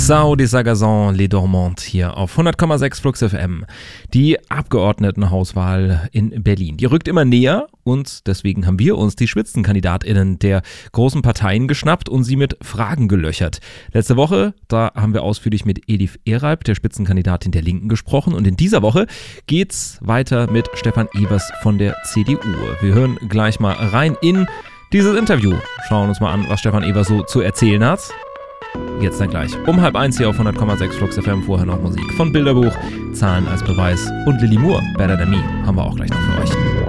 Sao de Sagazon, Les Dormantes hier auf 100,6 Flux FM. Die Abgeordnetenhauswahl in Berlin, die rückt immer näher und deswegen haben wir uns die SpitzenkandidatInnen der großen Parteien geschnappt und sie mit Fragen gelöchert. Letzte Woche, da haben wir ausführlich mit Elif Eralp, der Spitzenkandidatin der Linken, gesprochen und in dieser Woche geht's weiter mit Stefan Evers von der CDU. Wir hören gleich mal rein in dieses Interview. Schauen uns mal an, was Stefan Evers so zu erzählen hat. Jetzt dann gleich um 12:30 hier auf 100,6 Flux FM. Vorher noch Musik von Bilderbuch, Zahlen als Beweis und Lily Moore, Better Than Me, haben wir auch gleich noch für euch.